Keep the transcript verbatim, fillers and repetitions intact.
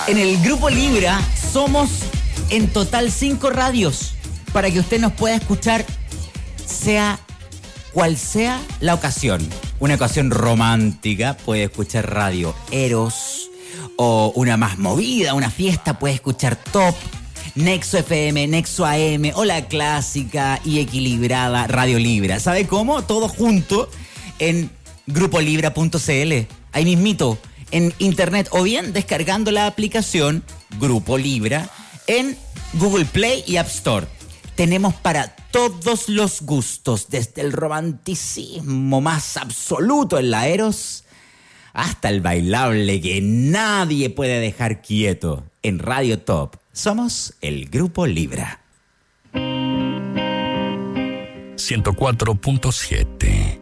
En el Grupo Libra somos en total cinco radios para que usted nos pueda escuchar sea cual sea la ocasión. Una ocasión romántica, puede escuchar Radio Eros, o una más movida, una fiesta, puede escuchar Top, Nexo F M, Nexo A M, o la clásica y equilibrada Radio Libra. ¿Sabe cómo? Todo junto en grupo libra punto c l. Ahí mismito, en internet, o bien descargando la aplicación Grupo Libra en Google Play y App Store. Tenemos para todos los gustos, desde el romanticismo más absoluto en la Eros hasta el bailable que nadie puede dejar quieto. En Radio Top somos el Grupo Libra. ciento cuatro punto siete